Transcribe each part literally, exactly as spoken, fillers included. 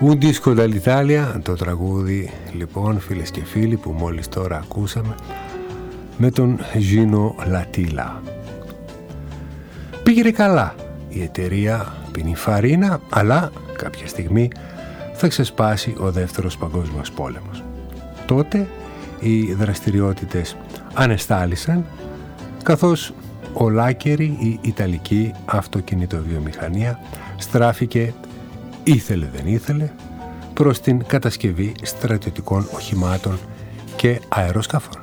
Un disco dall'Italia, το τραγούδι λοιπόν φίλες και φίλοι που μόλις τώρα ακούσαμε με τον Gino Latilla. Πήγε καλά η εταιρεία Pininfarina, αλλά κάποια στιγμή θα ξεσπάσει ο δεύτερος παγκόσμιος πόλεμος. Τότε οι δραστηριότητες ανεστάλησαν, καθώς ολάκερη η Ιταλική αυτοκινητοβιομηχανία στράφηκε, ήθελε δεν ήθελε, προς την κατασκευή στρατιωτικών οχημάτων και αεροσκαφών.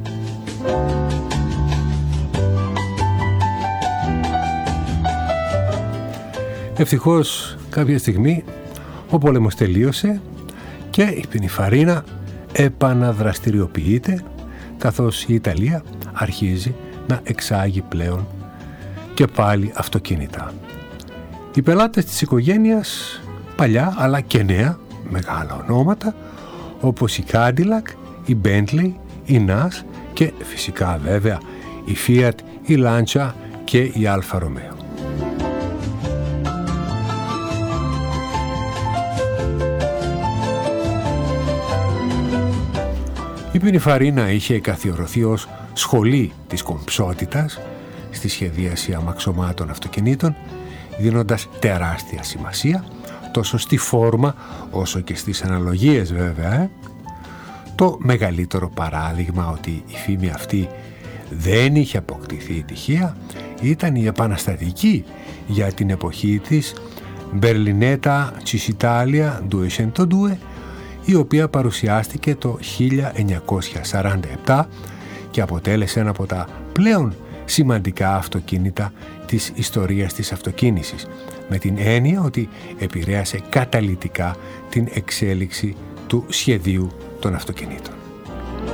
Ευτυχώς κάποια στιγμή ο πόλεμος τελείωσε και η Pininfarina επαναδραστηριοποιείται, καθώς η Ιταλία αρχίζει να εξάγει πλέον και πάλι αυτοκίνητα. Οι πελάτες της οικογένειας, παλιά αλλά και νέα, μεγάλα ονόματα, όπως η Cadillac, η Bentley, η Nash και φυσικά βέβαια η Fiat, η Lancia και η Alfa Romeo. Η Pininfarina είχε καθιερωθεί ως σχολή της κομψότητας στη σχεδίαση αμαξωμάτων αυτοκινήτων, δίνοντας τεράστια σημασία τόσο στη φόρμα όσο και στις αναλογίες βέβαια. Ε? Το μεγαλύτερο παράδειγμα ότι η φήμη αυτή δεν είχε αποκτηθεί τυχαία ήταν η επαναστατική για την εποχή της Berlinetta Cisitalia duecentodue, η οποία παρουσιάστηκε το χίλια εννιακόσια σαράντα επτά και αποτέλεσε ένα από τα πλέον σημαντικά αυτοκίνητα της ιστορίας της αυτοκίνησης, με την έννοια ότι επηρέασε καταλυτικά την εξέλιξη του σχεδίου των αυτοκινήτων.